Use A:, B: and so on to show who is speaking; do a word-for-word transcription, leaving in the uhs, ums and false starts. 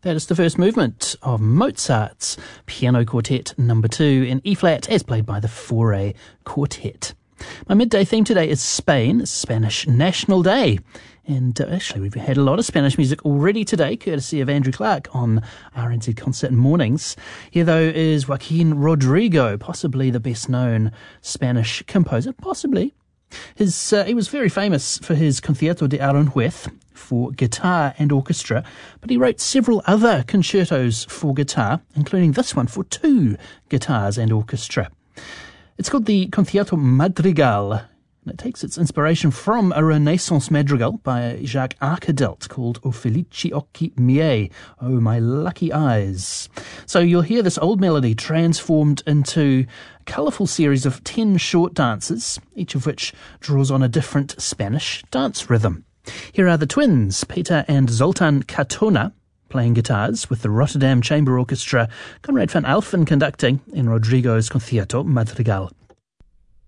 A: That is the first movement of Mozart's Piano Quartet number two in E-flat as played by the Fauré Quartet. My midday theme today is Spain. It's Spanish National Day. And uh, actually, we've had a lot of Spanish music already today, courtesy of Andrew Clark on R N Z Concert Mornings. Here, though, is Joaquin Rodrigo, possibly the best-known Spanish composer, possibly. His uh, He was very famous for his Concierto de Aranjuez for guitar and orchestra, but he wrote several other concertos for guitar, including this one for two guitars and orchestra. It's called the Concierto Madrigal, and it takes its inspiration from a Renaissance madrigal by Jacques Arcadelt called O Felici Occhi Miei, Oh My Lucky Eyes. So you'll hear this old melody transformed into a colourful series of ten short dances, each of which draws on a different Spanish dance rhythm. Here are the twins, Peter and Zoltan Katona, playing guitars with the Rotterdam Chamber Orchestra, Conrad van Alphen conducting in Rodrigo's Concierto Madrigal.